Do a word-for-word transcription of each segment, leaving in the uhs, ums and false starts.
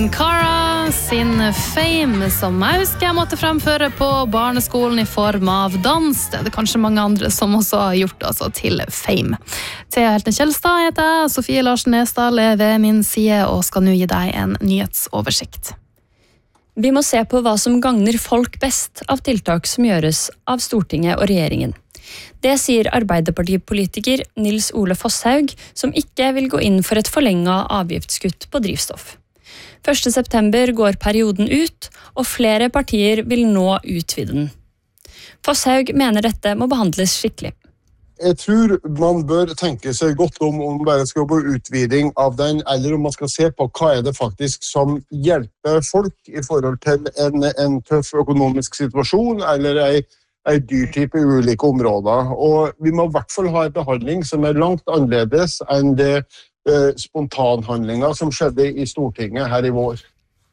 Cara sin Fame, som jeg husker jeg måtte fremføre på barneskolen i form av dans. Det er det kanskje mange andre som også har gjort, altså, til Fame. Thea Heltne Kjellstad heter jeg, Sofie Larsen Nesdal er ved min side og skal nå gi deg en nyhetsoversikt. Vi må se på hva som gagner folk best av tiltak som gjøres av Stortinget og regjeringen. Det sier Arbeiderpartipolitiker Nils Ole Fosshaug, som ikke vil gå inn for et forlenget avgiftskutt på drivstoff. første september går perioden ut, og flere partier vil nå utvide den. Fosshaug mener dette må behandles skikkelig. Jeg tror man bør tenke seg godt om om man bare skal på utviding av den, eller om man skal se på hva er det faktisk som hjelper folk i forhold til en, en tøff økonomisk situasjon, eller en, en dyrtid på ulike områder. Og vi må i hvert fall ha en behandling som er langt annerledes enn det eh, spontanhandlinger som skjedde i Stortinget her i vår.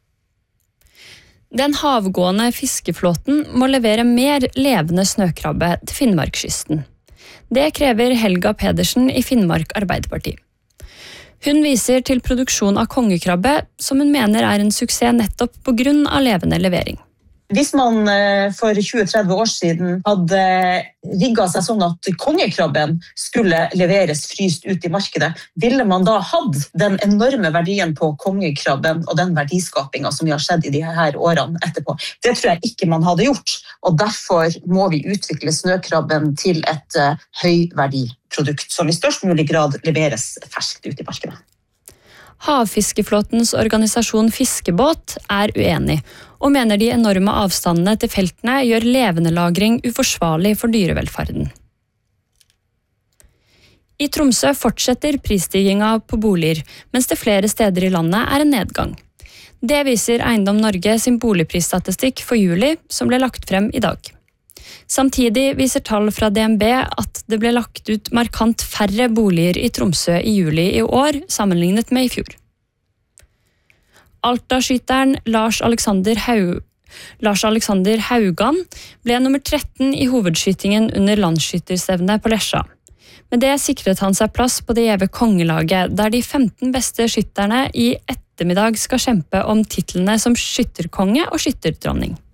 Den havgående fiskeflåten må levere mer levende snøkrabbe til Finnmarkskysten. Det krever Helga Pedersen i Finnmark Arbeiderparti. Hun viser til produksjon av kongekrabbe, som hun mener er en suksess nettopp på grunn av levende levering. Hvis man for tjue til tretti år siden hadde rigget seg sånn at kongekrabben skulle leveres fryst ut i markedet, ville man da hatt den enorme verdien på kongekrabben og den verdiskapingen som vi har sett i de her årene etterpå. Det tror jeg ikke man hadde gjort, og derfor må vi utvikle snøkrabben til et uh, høyverdiprodukt som i størst mulig grad leveres ferskt ut i markedet. Havfiskeflåtens organisasjon Fiskebåt er uenig, og mener de enorme avstandene til feltene gjør levende lagring uforsvarlig for dyrevelferden. I Tromsø fortsetter prisstigninga på boliger, mens det flere steder i landet er en nedgang. Det viser Eiendom Norge sin boligprisstatistikk for juli, som ble lagt frem i dag. Samtidig viser tall fra D N B at det ble lagt ut markant færre boliger i Tromsø i juli i år, sammenlignet med i fjor. Alta-skytteren Lars Alexander, Haug... Lars Alexander Haugan ble nummer tretten i hovedskytingen under landsskytterstevnet på Lesja. Med det sikret han seg plass på det gjeve kongelaget, der de femten beste skytterne i ettermiddag skal kjempe om titlene som skytterkonge og skytterdronning.